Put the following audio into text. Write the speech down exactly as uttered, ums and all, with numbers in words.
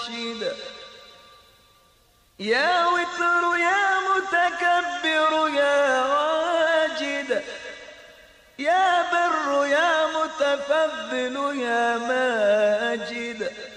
رشيد. يا وتر يا متكبر يا واجد، يا بر يا متفضل يا ماجد.